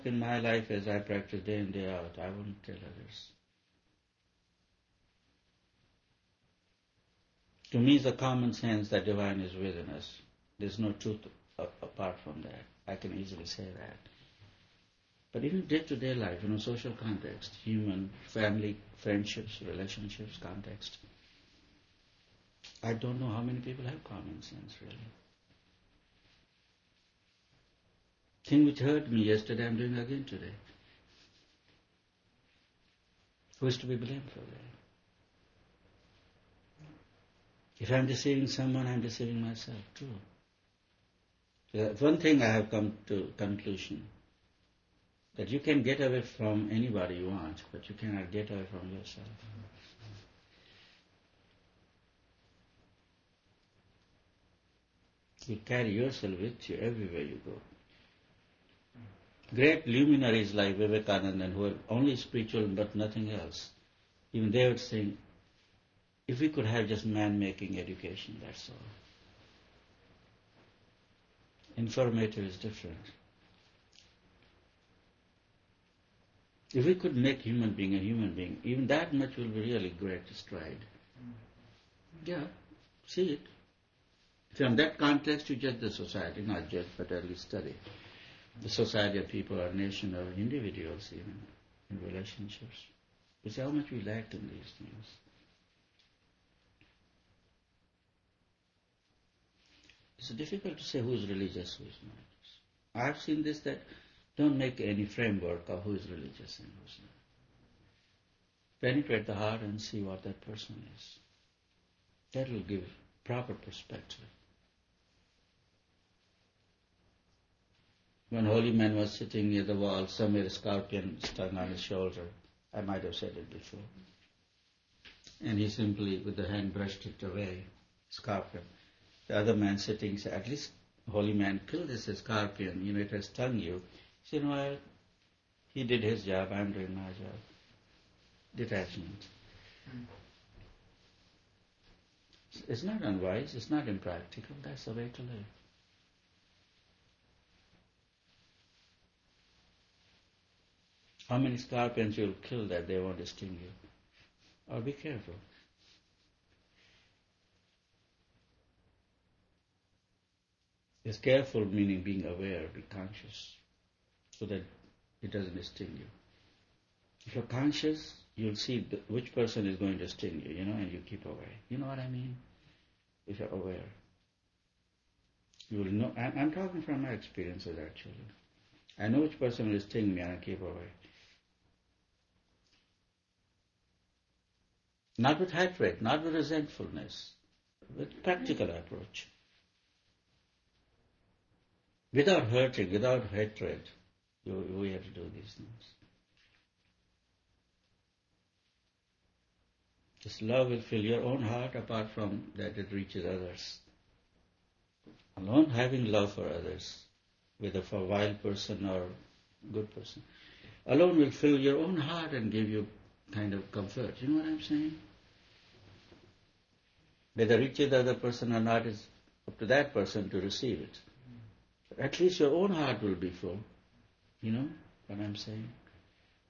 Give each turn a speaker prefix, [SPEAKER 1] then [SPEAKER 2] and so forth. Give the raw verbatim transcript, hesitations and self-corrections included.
[SPEAKER 1] In my life, as I practice day in, day out, I wouldn't tell others. To me, it's a common sense that divine is within us. There's no truth apart from that. I can easily say that. But even day-to-day life, you know, social context, human, family, friendships, relationships, context, I don't know how many people have common sense, really. Thing which hurt me yesterday, I'm doing again today. Who is to be blamed for that? If I'm deceiving someone, I'm deceiving myself too. So one thing I have come to conclusion, that you can get away from anybody you want, but you cannot get away from yourself. You carry yourself with you everywhere you go. Great luminaries like Vivekananda, who are only spiritual but nothing else, even they would say, if we could have just man-making education, that's all. Informative is different. If we could make human being a human being, even that much will be really great stride. Yeah, see it. From that context, you judge the society, not judge, but at least study. The society of people, our nation, or individuals even, in relationships. You see how much we lack in these things. It's difficult to say who is religious, who is not. I've seen this, that don't make any framework of who is religious and who is not. Penetrate the heart and see what that person is. That will give proper perspective. One holy man was sitting near the wall, somewhere a scorpion stung on his shoulder. I might have said it before. And he simply, with the hand, brushed it away, scorpion. The other man sitting said, at least holy man killed this scorpion, you know, it has stung you. He said, well, he did his job, I'm doing my job. Detachment. Mm. It's not unwise, it's not impractical, that's the way to live. How many scorpions you'll kill that they won't sting you? Or be careful. It's careful meaning being aware, be conscious, so that it doesn't sting you. If you're conscious, you'll see which person is going to sting you, you know, and you keep away. You know what I mean? If you're aware. You will know. I'm, I'm talking from my experiences actually. I know which person will sting me and I keep away. Not with hatred, not with resentfulness, with practical approach. Without hurting, without hatred, you, we have to do these things. This love will fill your own heart apart from that it reaches others. Alone having love for others, whether for a wild person or good person, alone will fill your own heart and give you kind of comfort. You know what I'm saying? Whether it reaches the other person or not is up to that person to receive it. But at least your own heart will be full. You know what I'm saying?